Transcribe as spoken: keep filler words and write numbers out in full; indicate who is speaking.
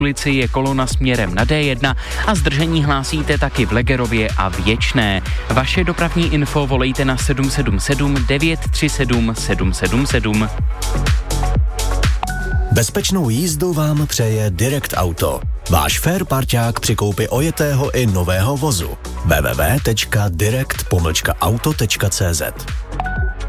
Speaker 1: ulici je kolona směrem na D jedna a zdržení hlásíte taky v Legerově a Věčné. Vaše dopravní info volejte na sedm sedm sedm devět tři sedm sedm sedm sedm.
Speaker 2: Bezpečnou jízdu vám přeje Direct Auto. Váš fair parťák při koupi ojetého i nového vozu. w w w tečka direct pomlčka auto tečka cé zet